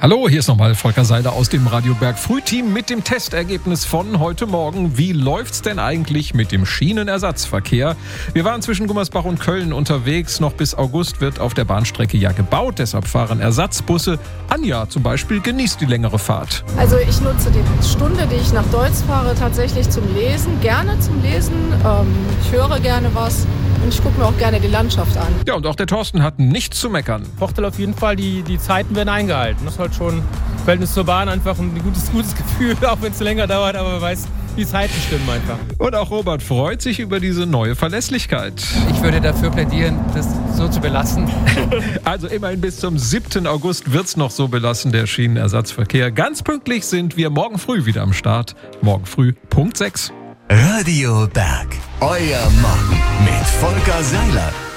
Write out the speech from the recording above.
Hallo, hier ist nochmal Volker Seiler aus dem Radio Berg Frühteam mit dem Testergebnis von heute Morgen. Wie läuft's denn eigentlich mit dem Schienenersatzverkehr? Wir waren zwischen Gummersbach und Köln unterwegs. Noch bis August wird auf der Bahnstrecke ja gebaut. Deshalb fahren Ersatzbusse. Anja zum Beispiel genießt die längere Fahrt. Also ich nutze die Stunde, die ich nach Deutz fahre, tatsächlich zum Lesen. Gerne zum Lesen. Ich höre gerne was. Und ich gucke mir auch gerne die Landschaft an. Ja, und auch der Thorsten hat nichts zu meckern. Vorteil auf jeden Fall, die Zeiten werden eingehalten. Das ist halt schon im Verhältnis zur Bahn einfach ein gutes Gefühl, auch wenn es länger dauert, aber man weiß, die Zeiten stimmen einfach. Und auch Robert freut sich über diese neue Verlässlichkeit. Ich würde dafür plädieren, das so zu belassen. Also immerhin bis zum 7. August wird es noch so belassen, der Schienenersatzverkehr. Ganz pünktlich sind wir morgen früh wieder am Start. Morgen früh, Punkt 6. Radio Berg. Euer Morgen mit Volker Seiler.